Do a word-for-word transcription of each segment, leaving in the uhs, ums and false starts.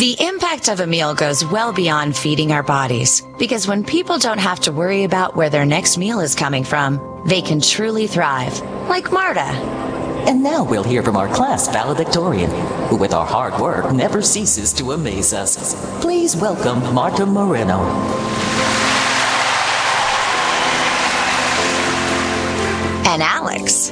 The impact of a meal goes well beyond feeding our bodies, because when people don't have to worry about where their next meal is coming from, they can truly thrive, like Marta. And now we'll hear from our class valedictorian, who with our hard work never ceases to amaze us. Please welcome Marta Moreno. And Alex.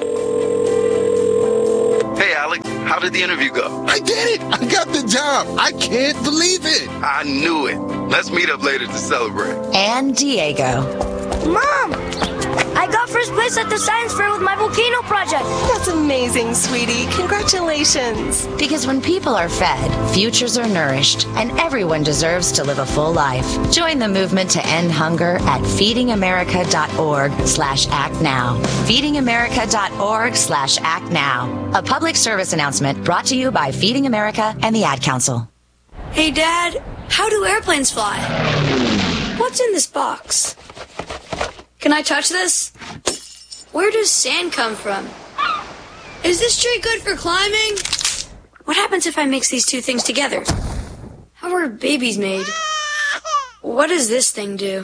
Hey, Alex, how did the interview go? I did it! I got the job! I can't believe it! I knew it. Let's meet up later to celebrate. And Diego. Mom! I got first place at the science fair with my volcano project. That's amazing, sweetie. Congratulations. Because when people are fed, futures are nourished, and everyone deserves to live a full life. Join the movement to end hunger at feedingamerica.org slash act now. feedingamerica.org slash act now. A public service announcement brought to you by Feeding America and the Ad Council. Hey, Dad, how do airplanes fly? What's in this box? Can I touch this? Where does sand come from? Is this tree good for climbing? What happens if I mix these two things together? How are babies made? What does this thing do?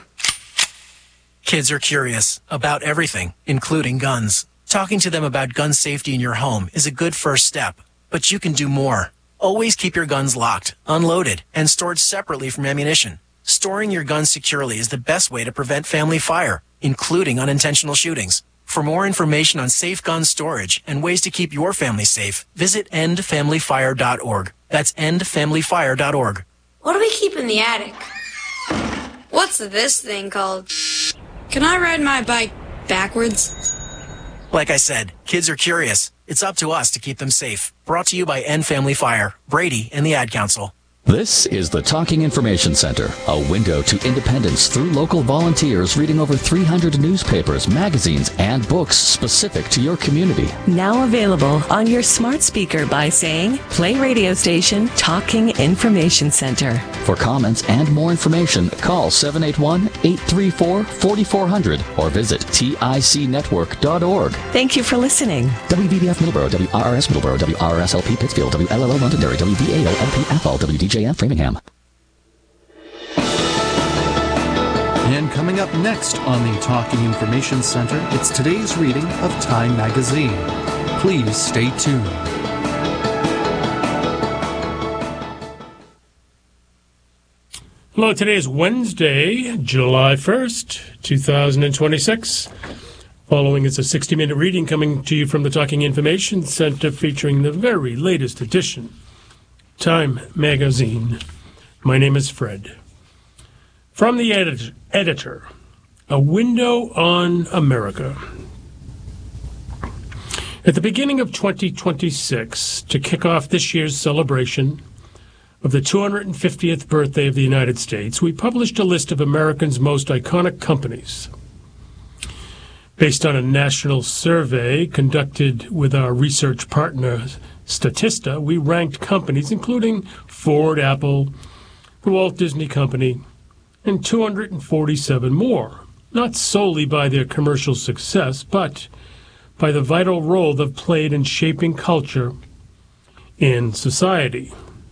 Kids are curious about everything, including guns. Talking to them about gun safety in your home is a good first step, but you can do more. Always keep your guns locked, unloaded, and stored separately from ammunition. Storing your guns securely is the best way to prevent family fire, including unintentional shootings. For more information on safe gun storage and ways to keep your family safe, visit end family fire dot org. That's end family fire dot org. What do we keep in the attic? What's this thing called? Can I ride my bike backwards? Like I said, kids are curious. It's up to us to keep them safe. Brought to you by End Family Fire, Brady, and the Ad Council. This is the Talking Information Center, a window to independence through local volunteers reading over three hundred newspapers, magazines, and books specific to your community. Now available on your smart speaker by saying, play radio station Talking Information Center. For comments and more information, call seven eight one, eight three four, four four zero zero or visit tic network dot org. Thank you for listening. W V B F Middleborough, W R R S Middleborough, W R R S L P Pittsfield, W L L O Londonderry, W B A O L P Athol, W D J F Framingham. And coming up next on the Talking Information Center, it's today's reading of Time Magazine. Please stay tuned. Hello, today is Wednesday, July first, two thousand twenty-six. Following is a sixty-minute reading coming to you from the Talking Information Center featuring the very latest edition, Time Magazine. My name is Fred. From the edit- editor, A Window on America. At the beginning of twenty twenty-six, to kick off this year's celebration of the two hundred fiftieth birthday of the United States, we published a list of Americans' most iconic companies. Based on a national survey conducted with our research partner, Statista, we ranked companies including Ford, Apple, the Walt Disney Company, and two hundred forty-seven more, not solely by their commercial success, but by the vital role they've played in shaping culture and society.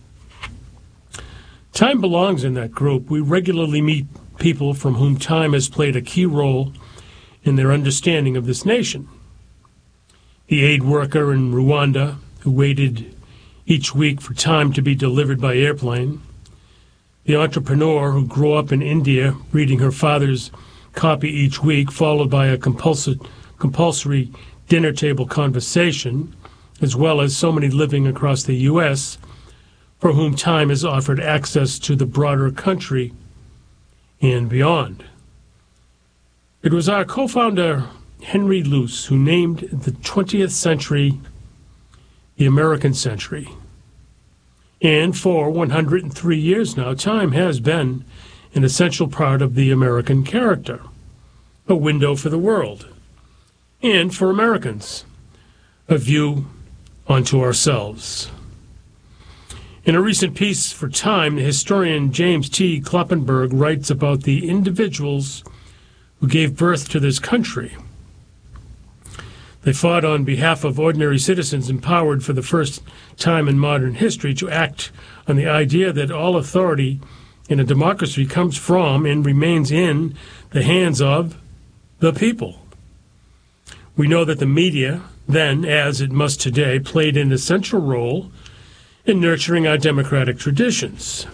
Time belongs in that group. We regularly meet people from whom time has played a key role in their understanding of this nation. The aid worker in Rwanda who waited each week for time to be delivered by airplane. The entrepreneur who grew up in India reading her father's copy each week, followed by a compulsory, compulsory dinner table conversation, as well as so many living across the U S for whom time has offered access to the broader country and beyond. It was our co-founder, Henry Luce, who named the twentieth century the American century. And for one hundred three years now, time has been an essential part of the American character, a window for the world, and for Americans, a view onto ourselves. In a recent piece for Time, the historian James T. Kloppenberg writes about the individuals who gave birth to this country. They fought on behalf of ordinary citizens empowered for the first time in modern history to act on the idea that all authority in a democracy comes from and remains in the hands of the people. We know that the media, then, as it must today, played an essential role in nurturing our democratic traditions.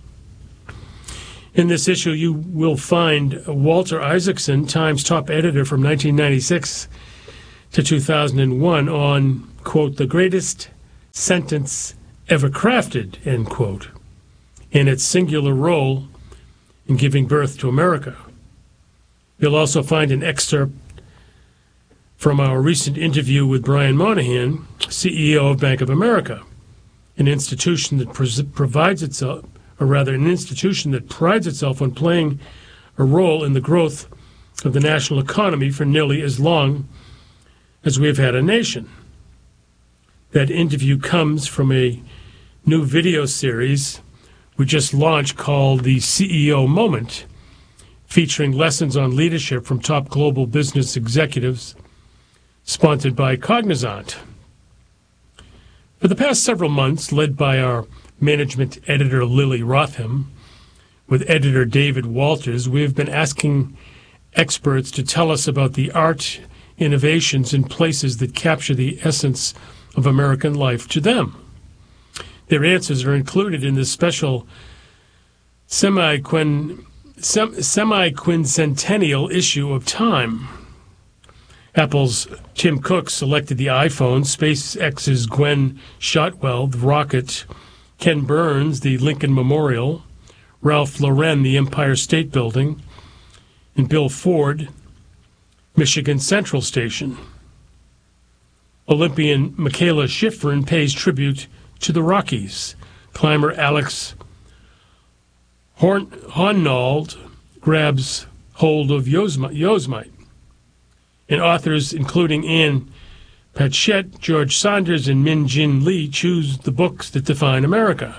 In this issue, you will find Walter Isaacson, Times top editor from nineteen ninety-six to two thousand one, on, quote, the greatest sentence ever crafted, end quote, in its singular role in giving birth to America. You'll also find an excerpt from our recent interview with Brian Moynihan, C E O of Bank of America, an institution that provides itself, or rather an institution that prides itself on playing a role in the growth of the national economy for nearly as long as we have had a nation. That interview comes from a new video series we just launched called the C E O Moment, featuring lessons on leadership from top global business executives, sponsored by Cognizant. For the past several months, led by our management editor Lily Rotham, with editor David Walters, we have been asking experts to tell us about the art innovations in places that capture the essence of American life to them. Their answers are included in this special semi-quin, sem, semi-quincentennial issue of Time. Apple's Tim Cook selected the iPhone, SpaceX's Gwen Shotwell, the rocket, Ken Burns, the Lincoln Memorial, Ralph Lauren, the Empire State Building, and Bill Ford, Michigan Central Station. Olympian Michaela Schifrin pays tribute to the Rockies. Climber Alex Horn- Honnold grabs hold of Yosemite. And authors including Anne Patchett, George Saunders, and Min Jin Lee choose the books that define America.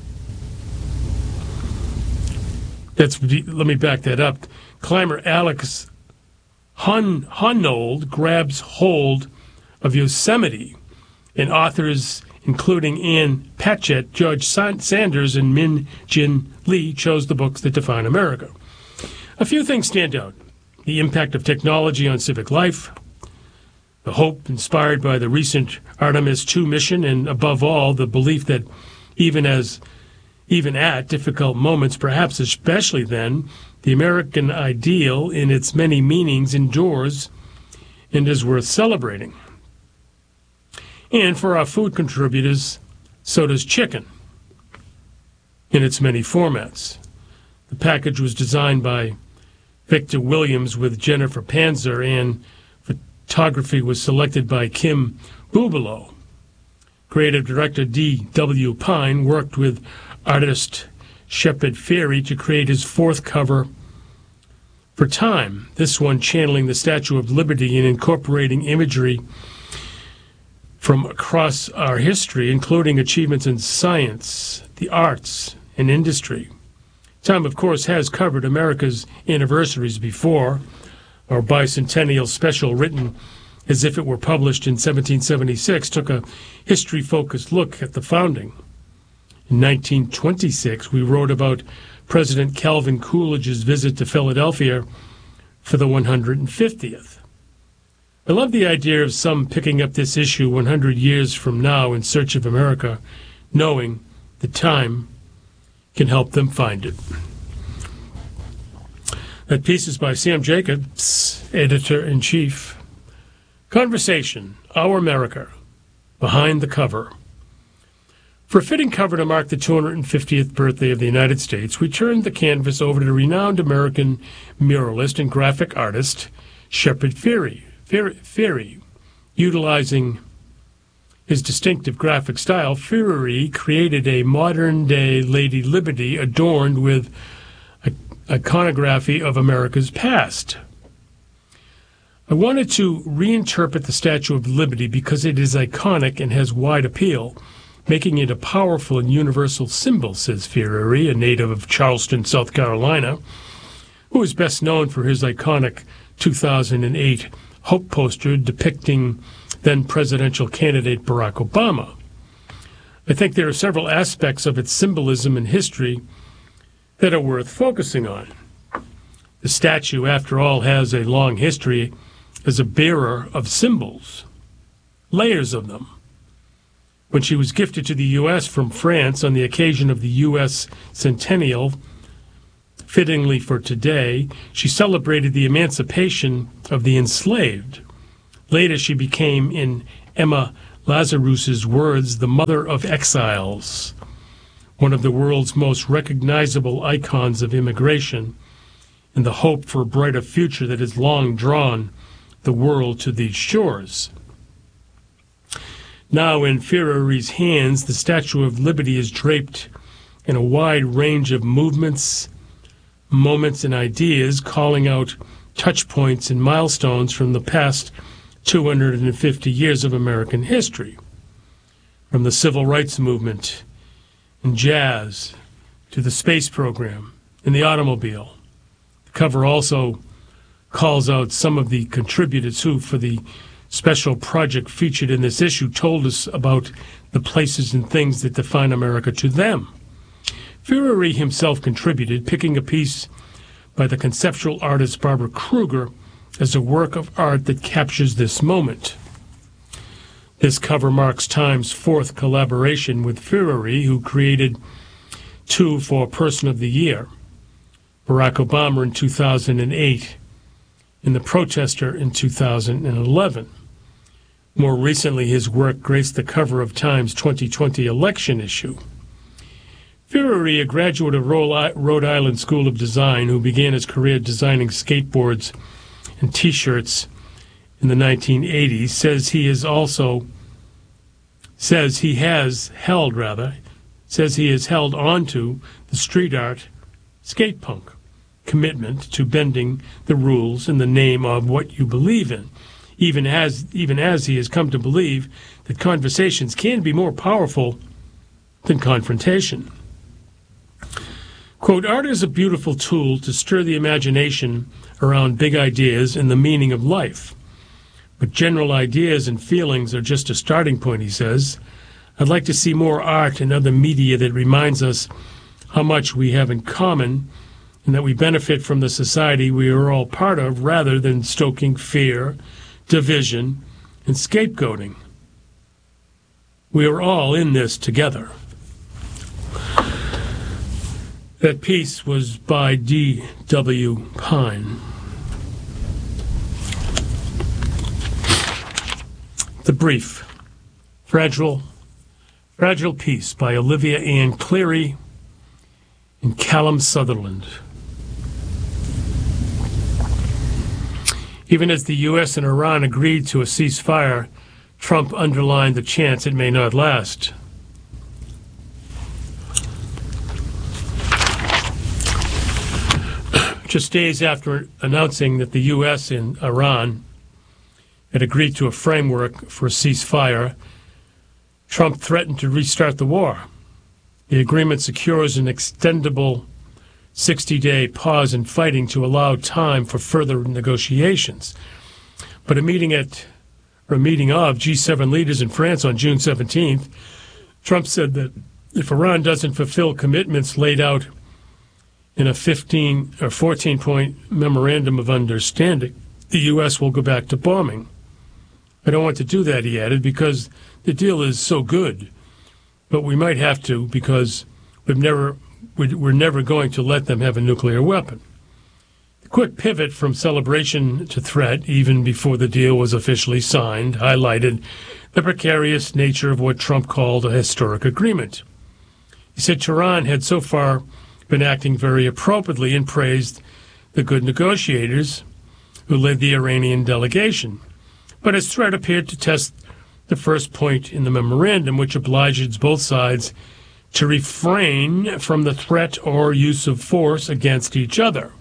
That's, let me back that up. Climber Alex Hon- Honnold grabs hold of Yosemite, and authors including Anne Patchett, George Sanders, and Min Jin Lee chose the books that define America. A few things stand out. The impact of technology on civic life, the hope inspired by the recent Artemis two mission, and above all, the belief that even as even at difficult moments, perhaps especially then, the American ideal in its many meanings endures and is worth celebrating. And for our food contributors, so does chicken in its many formats. The package was designed by Victor Williams with Jennifer Panzer, and photography was selected by Kim Bubalo. Creative director D W Pine worked with artist Shepard Fairey to create his fourth cover for Time, this one channeling the Statue of Liberty and incorporating imagery from across our history, including achievements in science, the arts, and industry. Time, of course, has covered America's anniversaries before. Our bicentennial special, written as if it were published in seventeen seventy-six, took a history-focused look at the founding. In nineteen twenty-six, we wrote about President Calvin Coolidge's visit to Philadelphia for the one hundred fiftieth. I love the idea of some picking up this issue one hundred years from now in search of America, knowing that time can help them find it. That piece is by Sam Jacobs, editor-in-chief. Conversation, Our America, Behind the Cover. For a fitting cover to mark the two hundred fiftieth birthday of the United States, we turned the canvas over to renowned American muralist and graphic artist Shepard Fairey. Fairey, utilizing his distinctive graphic style, Fairey created a modern-day Lady Liberty adorned with iconography of America's past. I wanted to reinterpret the Statue of Liberty because it is iconic and has wide appeal, making it a powerful and universal symbol, says Fairey, a native of Charleston, South Carolina, who is best known for his iconic two thousand eight hope poster depicting then presidential candidate Barack Obama. I think there are several aspects of its symbolism and history that are worth focusing on. The statue, after all, has a long history as a bearer of symbols, layers of them. When she was gifted to the U S from France on the occasion of the U S centennial, fittingly for today, she celebrated the emancipation of the enslaved. Later she became, in Emma Lazarus's words, the mother of exiles, one of the world's most recognizable icons of immigration, and the hope for a brighter future that has long drawn the world to these shores. Now in Ferrari's hands, the Statue of Liberty is draped in a wide range of movements, moments, and ideas, calling out touch points and milestones from the past two hundred fifty years of American history, from the civil rights movement and jazz to the space program and the automobile. The cover also calls out some of the contributors who, for the special project featured in this issue, told us about the places and things that define America to them. Ferrari himself contributed, picking a piece by the conceptual artist Barbara Kruger as a work of art that captures this moment. This cover marks Time's fourth collaboration with Ferrari, who created two for Person of the Year, Barack Obama in two thousand eight and The Protester in two thousand eleven. More recently, his work graced the cover of Time's twenty twenty election issue. Ferrari, a graduate of Rhode Island School of Design, who began his career designing skateboards and T-shirts in the nineteen eighties, says he is also says he has held rather says he has held onto the street art skate punk commitment to bending the rules in the name of what you believe in, even as even as he has come to believe that conversations can be more powerful than confrontation. Quote, art is a beautiful tool to stir the imagination around big ideas and the meaning of life. But general ideas and feelings are just a starting point, he says. I'd like to see more art and other media that reminds us how much we have in common and that we benefit from the society we are all part of, rather than stoking fear, division, and scapegoating. We are all in this together. That piece was by D W Pine. The Brief. Fragile, Fragile Peace by Olivia Ann Cleary and Callum Sutherland. Even as the U S and Iran agreed to a ceasefire, Trump underlined the chance it may not last. Just days after announcing that the U S and Iran had agreed to a framework for a ceasefire, Trump threatened to restart the war. The agreement secures an extendable sixty-day pause in fighting to allow time for further negotiations. But a meeting at or a meeting of G seven leaders in France on June seventeenth, Trump said that if Iran doesn't fulfill commitments laid out in a fifteen or fourteen-point memorandum of understanding, the U S will go back to bombing. I don't want to do that, he added, because the deal is so good. But we might have to, because we've never, we're never going to let them have a nuclear weapon. The quick pivot from celebration to threat, even before the deal was officially signed, highlighted the precarious nature of what Trump called a historic agreement. He said Tehran had so far been acting very appropriately and praised the good negotiators who led the Iranian delegation. But his threat appeared to test the first point in the memorandum, which obliges both sides to refrain from the threat or use of force against each other.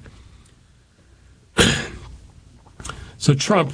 So Trump,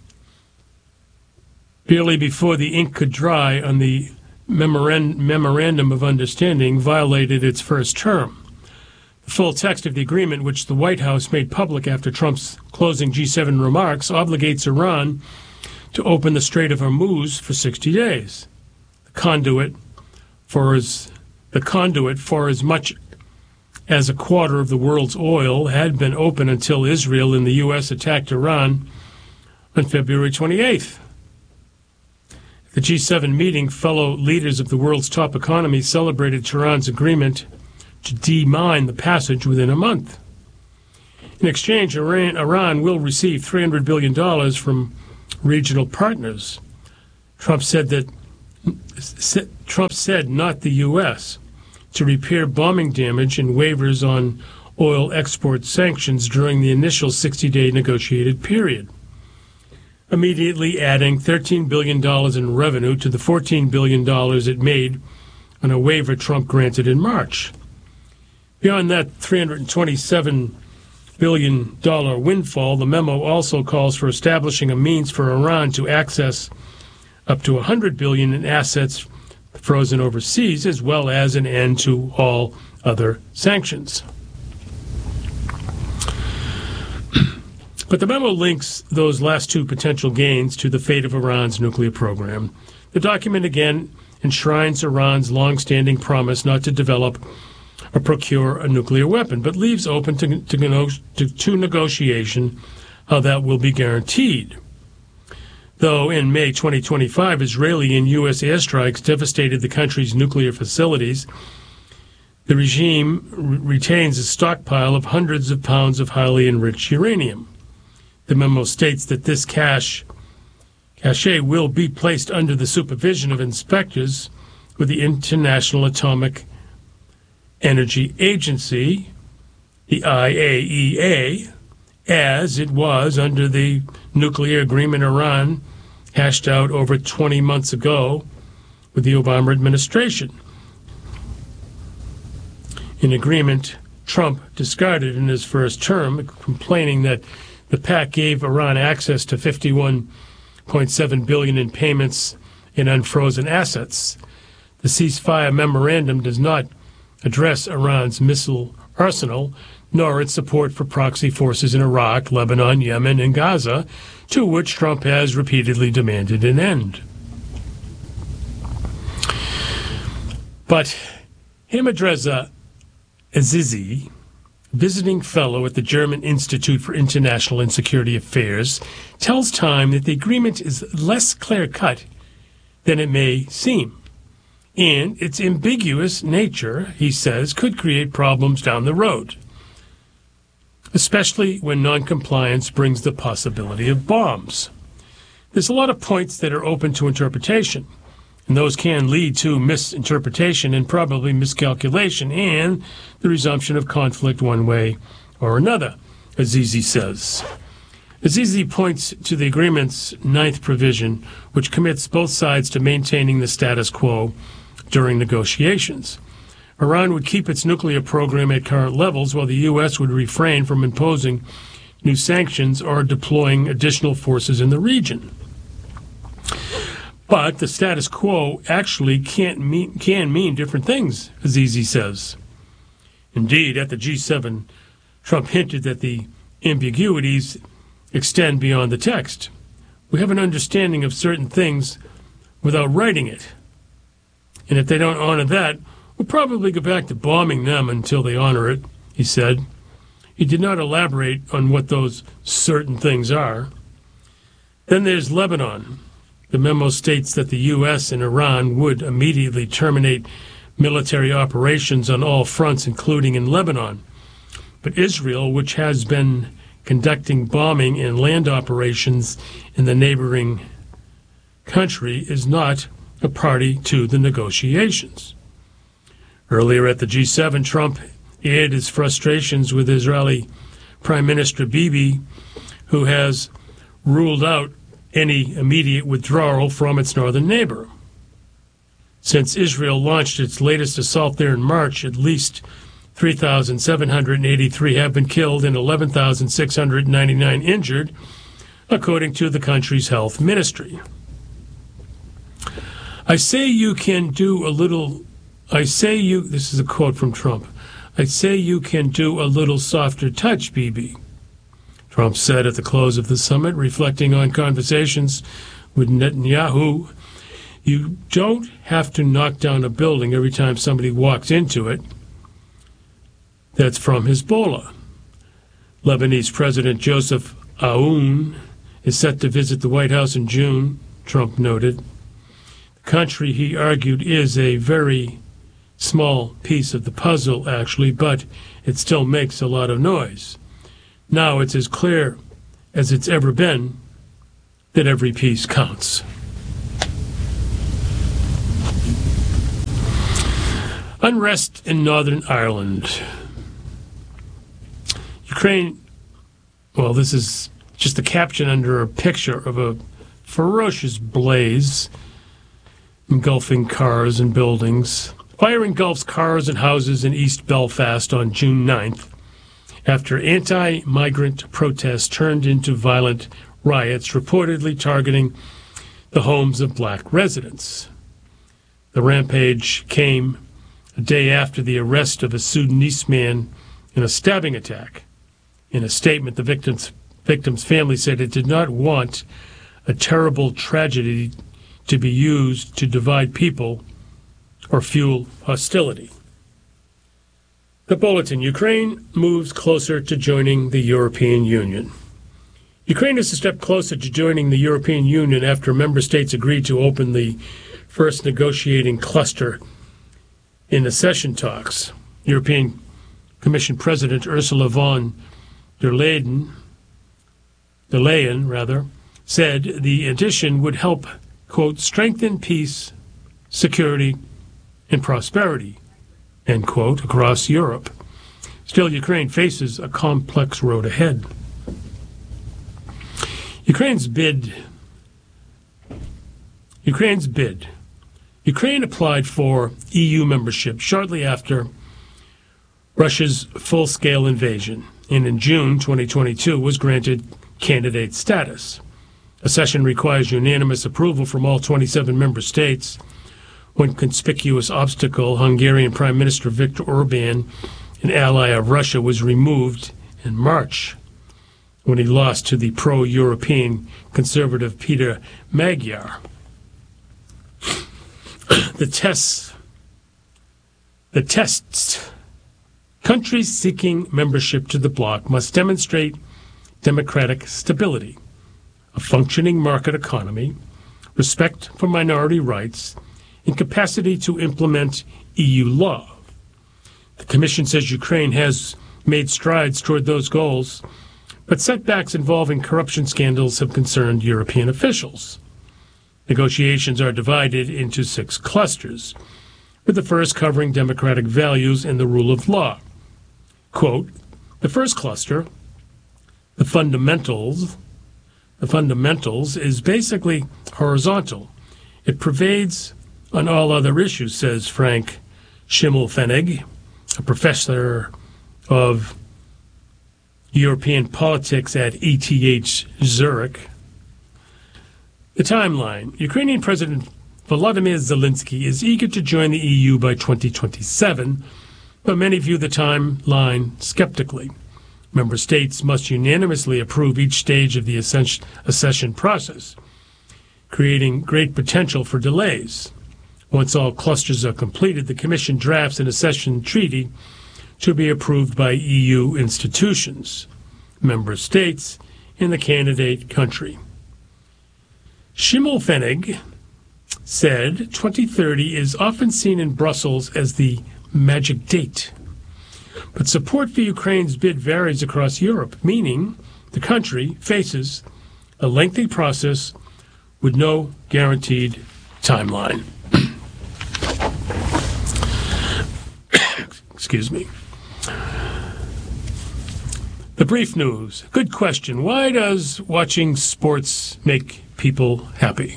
barely before the ink could dry on the memorand- memorandum of understanding, violated its first term. The full text of the agreement, which the White House made public after Trump's closing G seven remarks, obligates Iran to open the Strait of Hormuz for sixty days. The conduit for as the conduit for as much as a quarter of the world's oil had been open until Israel and the U S attacked Iran on February twenty-eighth. At the G seven meeting, fellow leaders of the world's top economies celebrated Tehran's agreement to demine the passage within a month. In exchange, Iran, Iran will receive three hundred billion dollars from regional partners. Trump said that Trump said not the U S to repair bombing damage and waivers on oil export sanctions during the initial sixty-day negotiated period, immediately adding thirteen billion dollars in revenue to the fourteen billion dollars it made on a waiver Trump granted in March. Beyond that three hundred twenty-seven billion dollars windfall, the memo also calls for establishing a means for Iran to access up to one hundred billion dollars in assets frozen overseas, as well as an end to all other sanctions. But the memo links those last two potential gains to the fate of Iran's nuclear program. The document again enshrines Iran's long-standing promise not to develop or procure a nuclear weapon, but leaves open to, to, to, to negotiation how that will be guaranteed. Though in May twenty twenty-five, Israeli and U S airstrikes devastated the country's nuclear facilities, the regime re- retains a stockpile of hundreds of pounds of highly enriched uranium. The memo states that this cache, cache will be placed under the supervision of inspectors with the International Atomic Energy Agency, the I A E A, as it was under the nuclear agreement Iran hashed out over twenty months ago with the Obama administration. An agreement Trump discarded in his first term, complaining that the pact gave Iran access to fifty-one point seven billion dollars in payments in unfrozen assets. The ceasefire memorandum does not address Iran's missile arsenal, nor its support for proxy forces in Iraq, Lebanon, Yemen, and Gaza, to which Trump has repeatedly demanded an end. But Hamidreza Azizi, visiting fellow at the German Institute for International and Security Affairs, tells Time that the agreement is less clear-cut than it may seem. And its ambiguous nature, he says, could create problems down the road, especially when noncompliance brings the possibility of bombs. There's a lot of points that are open to interpretation, and those can lead to misinterpretation and probably miscalculation and the resumption of conflict one way or another, Azizi says. Azizi points to the agreement's ninth provision, which commits both sides to maintaining the status quo during negotiations. Iran would keep its nuclear program at current levels, while the U S would refrain from imposing new sanctions or deploying additional forces in the region. But the status quo actually can't mean, can mean different things, Azizi says. Indeed, at the G seven, Trump hinted that the ambiguities extend beyond the text. We have an understanding of certain things without writing it. And if they don't honor that, we'll probably go back to bombing them until they honor it, he said. He did not elaborate on what those certain things are. Then there's Lebanon. The memo states that the U S and Iran would immediately terminate military operations on all fronts, including in Lebanon. But Israel, which has been conducting bombing and land operations in the neighboring country, is not a party to the negotiations. Earlier at the G seven, Trump aired his frustrations with Israeli Prime Minister Bibi, who has ruled out any immediate withdrawal from its northern neighbor. Since Israel launched its latest assault there in March, at least three thousand seven hundred eighty-three have been killed and eleven thousand six hundred ninety-nine injured, according to the country's health ministry. I say you can do a little, I say you, this is a quote from Trump, I'd say you can do a little softer touch, Bibi, Trump said at the close of the summit, reflecting on conversations with Netanyahu. You don't have to knock down a building every time somebody walks into it. That's from Hezbollah. Lebanese President Joseph Aoun is set to visit the White House in June, Trump noted. The country, he argued, is a very small piece of the puzzle, actually, but it still makes a lot of noise. Now it's as clear as it's ever been that every piece counts. Unrest in Northern Ireland. Ukraine, well, this is just a caption under a picture of a ferocious blaze engulfing cars and buildings. Fire engulfs cars and houses in East Belfast on June ninth after anti-migrant protests turned into violent riots, reportedly targeting the homes of black residents. The rampage came a day after the arrest of a Sudanese man in a stabbing attack. In a statement, the victim's, victim's family said it did not want a terrible tragedy to be used to divide people or fuel hostility. The bulletin: Ukraine moves closer to joining the European Union. Ukraine is a step closer to joining the European Union after member states agreed to open the first negotiating cluster in accession talks. European Commission President Ursula von der Leyen, der Leyen rather, said the addition would help, quote, strengthen peace, security, and prosperity, end quote, across Europe. Still, Ukraine faces a complex road ahead. Ukraine's bid. Ukraine's bid. Ukraine applied for E U membership shortly after Russia's full-scale invasion, and in June twenty twenty-two was granted candidate status. Accession requires unanimous approval from all twenty-seven member states. One conspicuous obstacle, Hungarian Prime Minister Viktor Orban, an ally of Russia, was removed in March when he lost to the pro-European conservative Peter Magyar. The tests, the tests, countries seeking membership to the bloc must demonstrate democratic stability, a functioning market economy, respect for minority rights, and capacity to implement E U law. The Commission says Ukraine has made strides toward those goals, but setbacks involving corruption scandals have concerned European officials. Negotiations are divided into six clusters, with the first covering democratic values and the rule of law. Quote, the first cluster, the fundamentals, the fundamentals is basically horizontal. It pervades on all other issues, says Frank Schimmelfennig, a professor of European politics at E T H Zurich. The timeline. Ukrainian President Volodymyr Zelensky is eager to join the E U by twenty twenty-seven, but many view the timeline skeptically. Member states must unanimously approve each stage of the accession process, creating great potential for delays. Once all clusters are completed, the Commission drafts an accession treaty to be approved by E U institutions, member states, and the candidate country. Schimmelfennig said twenty thirty is often seen in Brussels as the magic date. But support for Ukraine's bid varies across Europe, meaning the country faces a lengthy process with no guaranteed timeline. Excuse me. The brief news. Good question. Why does watching sports make people happy?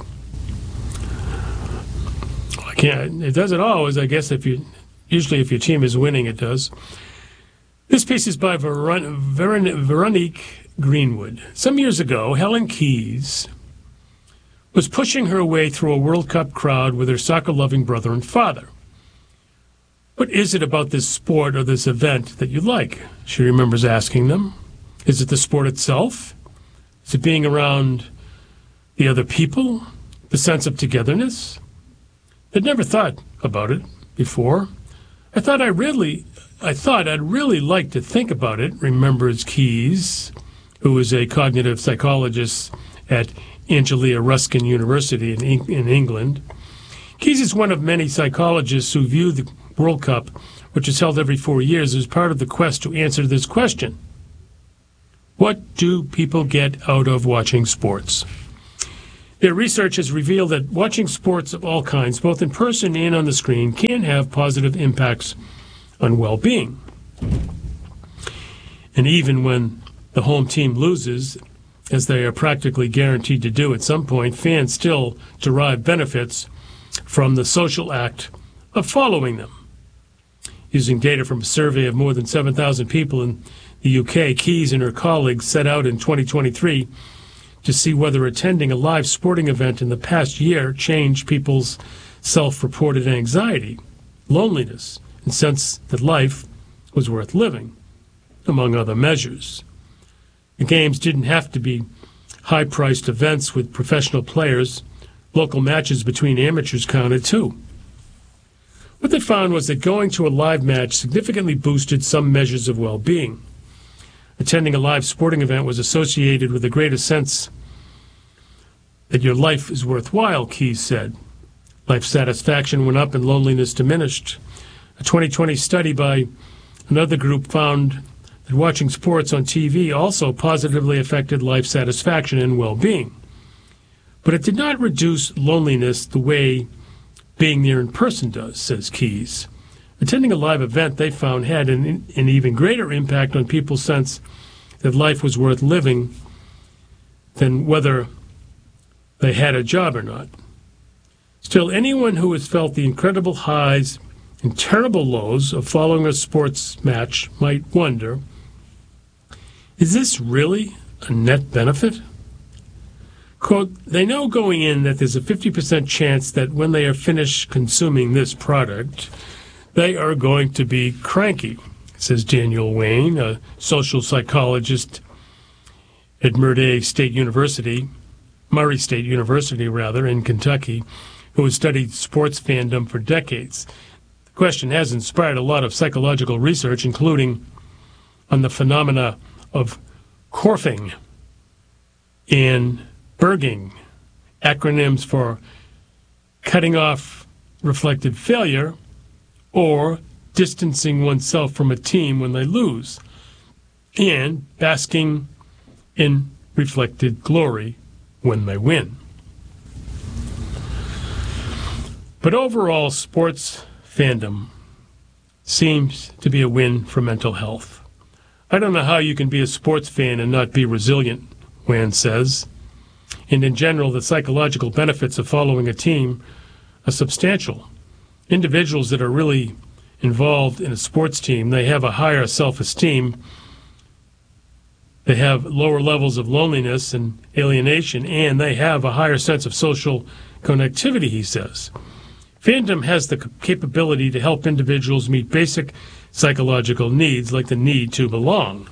I can't. It doesn't always, I guess. If you usually, if your team is winning, it does. This piece is by Veron- Veron- Veronique Greenwood. Some years ago, Helen Keyes was pushing her way through a World Cup crowd with her soccer-loving brother and father. What What is it about this sport or this event that you like? She remembers asking them. Is it the sport itself? Is it being around the other people? The sense of togetherness? I'd never thought about it before. I thought I really, I thought I'd really like to think about it, remembers Keyes, who is a cognitive psychologist at Angelia Ruskin University in, in England. Keyes is one of many psychologists who view the World Cup, which is held every four years, as part of the quest to answer this question. What do people get out of watching sports? Their research has revealed that watching sports of all kinds, both in person and on the screen, can have positive impacts on well-being. And even when the home team loses, as they are practically guaranteed to do at some point, fans still derive benefits from the social act of following them. Using data from a survey of more than seven thousand people in the U K, Keyes and her colleagues set out in twenty twenty-three to see whether attending a live sporting event in the past year changed people's self-reported anxiety, loneliness, and sense that life was worth living, among other measures. The games didn't have to be high-priced events with professional players. Local matches between amateurs counted too. What they found was that going to a live match significantly boosted some measures of well-being. Attending a live sporting event was associated with a greater sense that your life is worthwhile, Keyes said. Life satisfaction went up and loneliness diminished. A twenty twenty study by another group found that watching sports on T V also positively affected life satisfaction and well-being. But it did not reduce loneliness the way being there in person does, says Keyes. Attending a live event, they found, had an, an even greater impact on people's sense that life was worth living than whether they had a job or not. Still, anyone who has felt the incredible highs and terrible lows of following a sports match might wonder, is this really a net benefit? Quote, they know going in that there's a fifty percent chance that when they are finished consuming this product, they are going to be cranky, says Daniel Wayne, a social psychologist at Murray State University, Murray State University, rather, in Kentucky, who has studied sports fandom for decades. The question has inspired a lot of psychological research, including on the phenomena of corfing and Berging, acronyms for cutting off reflected failure or distancing oneself from a team when they lose, and basking in reflected glory when they win. But overall, sports fandom seems to be a win for mental health. I don't know how you can be a sports fan and not be resilient, Wan says. And in general, the psychological benefits of following a team are substantial. Individuals that are really involved in a sports team, they have a higher self-esteem, they have lower levels of loneliness and alienation, and they have a higher sense of social connectivity, he says. Fandom has the capability to help individuals meet basic psychological needs, like the need to belong.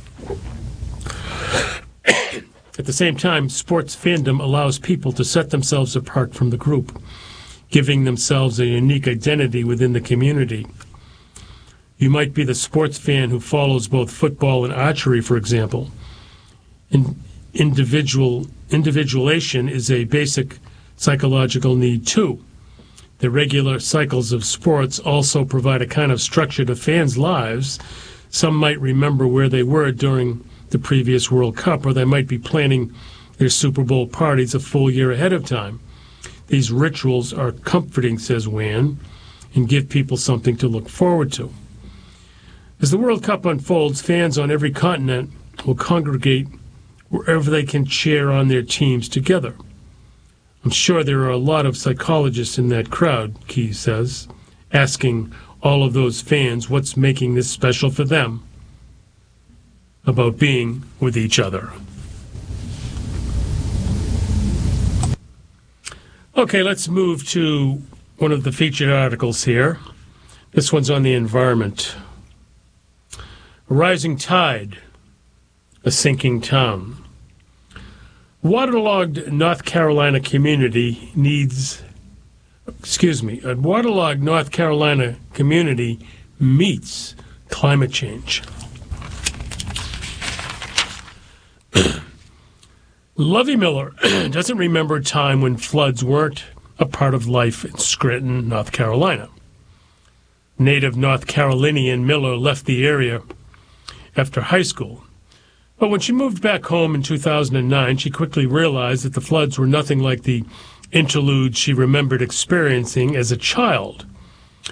At the same time, sports fandom allows people to set themselves apart from the group, giving themselves a unique identity within the community. You might be the sports fan who follows both football and archery, for example. In individual individuation is a basic psychological need, too. The regular cycles of sports also provide a kind of structure to fans' lives. Some might remember where they were during the previous World Cup, or they might be planning their Super Bowl parties a full year ahead of time. These rituals are comforting, says Wan, and give people something to look forward to. As the World Cup unfolds, fans on every continent will congregate wherever they can cheer on their teams together. I'm sure there are a lot of psychologists in that crowd, Keyes says, asking all of those fans what's making this special for them about being with each other. Okay, let's move to one of the featured articles here. This one's on the environment. A rising tide, a sinking town. Waterlogged North Carolina community needs, excuse me, a waterlogged North Carolina community meets climate change. Lovey Miller doesn't remember a time when floods weren't a part of life in Scranton, North Carolina. Native North Carolinian Miller left the area after high school. But when she moved back home in two thousand nine, she quickly realized that the floods were nothing like the interlude she remembered experiencing as a child.